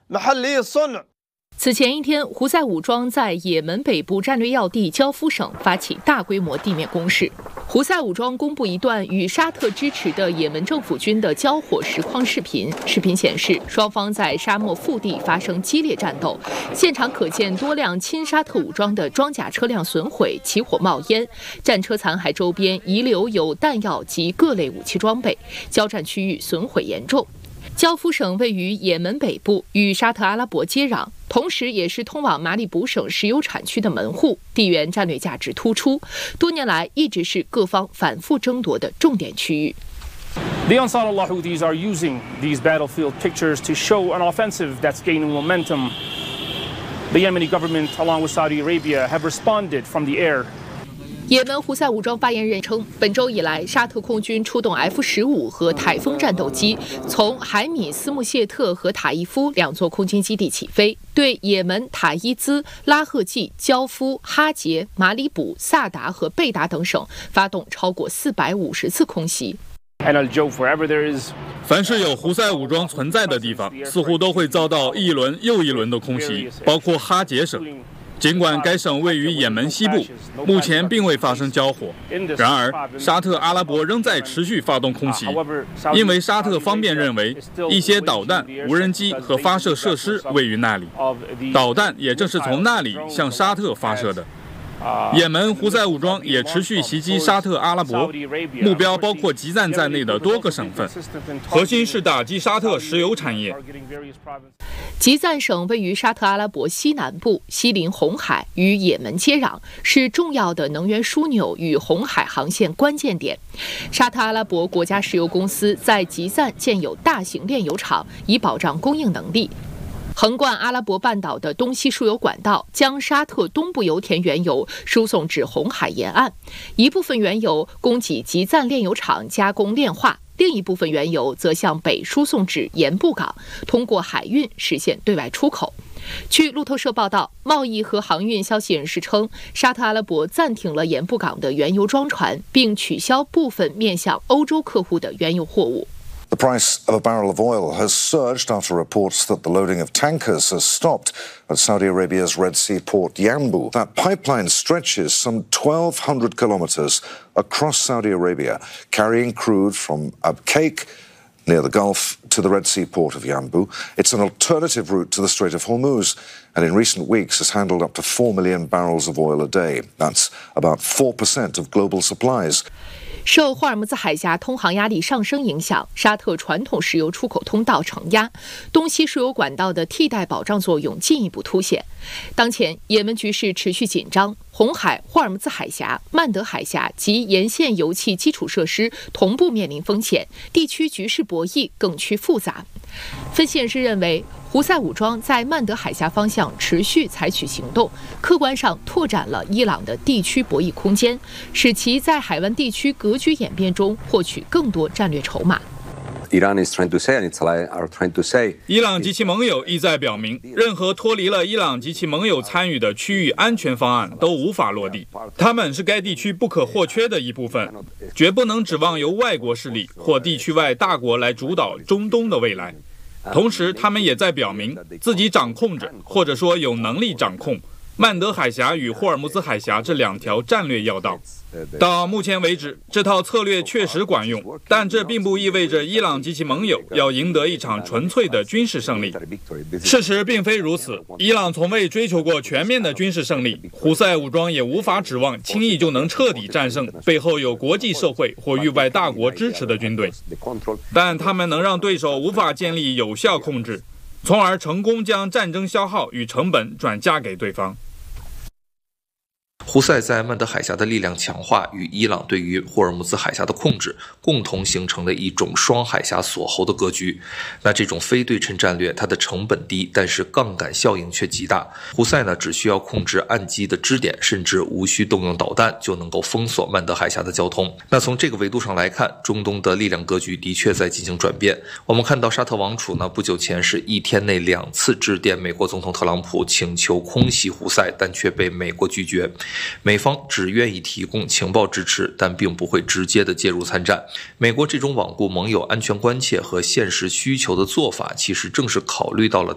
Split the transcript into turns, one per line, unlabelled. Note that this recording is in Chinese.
محلي الصنع。
此前一天，胡塞武装在也门北部战略要地焦夫省发起大规模地面攻势。胡塞武装公布一段与沙特支持的也门政府军的交火实况视频。视频显示，双方在沙漠腹地发生激烈战斗，现场可见多辆亲沙特武装的装甲车辆损毁、起火冒烟，战车残骸周边遗留有弹药及各类武器装备，交战区域损毁严重。焦夫省位于也门北部，与沙特阿拉伯接壤，同时也是通往马里卜省石油产区的门户，地缘战略价值突出，多年来一直是各方反复争夺的重点区域。
The Ansar Allah Houthis are using these battlefield pictures to show an offensive that's gaining momentum. The Yemeni government, along with Saudi Arabia, have responded from the air.
也门胡塞武装发言人称，本周以来，沙特空军出动 F-15和台风战斗机，从海米斯穆谢特和塔伊夫两座空军基地起飞，对也门塔伊兹、拉赫季、焦夫、哈杰、马里卜、萨达和贝达等省发动超过450次空袭。
凡是有胡塞武装存在的地方，似乎都会遭到一轮又一轮的空袭，包括哈杰省。尽管该省位于也门西部，目前并未发生交火，然而沙特阿拉伯仍在持续发动空袭，因为沙特方面认为一些导弹、无人机和发射设施位于那里，导弹也正是从那里向沙特发射的。也门胡塞武装也持续袭击沙特阿拉伯，目标包括吉赞在内的多个省份，核心是打击沙特石油产业。
吉赞省位于沙特阿拉伯西南部，西临红海，与也门接壤，是重要的能源枢纽与红海航线关键点。沙特阿拉伯国家石油公司在吉赞建有大型炼油厂，以保障供应能力。横贯阿拉伯半岛的东西输油管道将沙特东部油田原油输送至红海沿岸，一部分原油供给吉赞炼油厂加工炼化，另一部分原油则向北输送至盐布港，通过海运实现对外出口。据路透社报道，贸易和航运消息人士称，沙特阿拉伯暂停了盐布港的原油装船，并取消部分面向欧洲客户的原油货物。
The price of a barrel of oil has surged after reports that the loading of tankers has stopped at Saudi Arabia's Red Sea port Yanbu. That pipeline stretches some 1,200 kilometers across Saudi Arabia, carrying crude from Abqaiq near the Gulf to the Red Sea port of Yanbu. It's an alternative route to the Strait of Hormuz, and in recent weeks has handled up to 4 million barrels of oil a day. That's about 4% of global supplies.
受霍尔木兹海峡通航压力上升影响，沙特传统石油出口通道承压，东西输油管道的替代保障作用进一步凸显。当前，也门局势持续紧张，红海、霍尔木兹海峡、曼德海峡及沿线油气基础设施同步面临风险，地区局势博弈更趋复杂。分析人士认为，胡塞武装在曼德海峡方向持续采取行动，客观上拓展了伊朗的地区博弈空间，使其在海湾地区格局演变中获取更多战略筹码。
伊朗及其盟友意在表明，任何脱离了伊朗及其盟友参与的区域安全方案都无法落地。他们是该地区不可或缺的一部分，绝不能指望由外国势力或地区外大国来主导中东的未来。同时，他们也在表明自己掌控着，或者说有能力掌控曼德海峡与霍尔木兹海峡这两条战略要道。到目前为止，这套策略确实管用，但这并不意味着伊朗及其盟友要赢得一场纯粹的军事胜利。事实并非如此，伊朗从未追求过全面的军事胜利，胡塞武装也无法指望轻易就能彻底战胜背后有国际社会或域外大国支持的军队，但他们能让对手无法建立有效控制，从而成功将战争消耗与成本转嫁给对方。
胡塞在曼德海峡的力量强化与伊朗对于霍尔木兹海峡的控制，共同形成了一种双海峡锁喉的格局。那这种非对称战略，它的成本低，但是杠杆效应却极大。胡塞呢，只需要控制岸基的支点，甚至无需动用导弹，就能够封锁曼德海峡的交通。那从这个维度上来看，中东的力量格局的确在进行转变。我们看到沙特王储呢，不久前是一天内2次致电美国总统特朗普，请求空袭胡塞，但却被美国拒绝。美方只愿意提供情报支持，但并不会直接的介入参战。美国这种罔顾盟友安全关切和现实需求的做法，其实正是考虑到了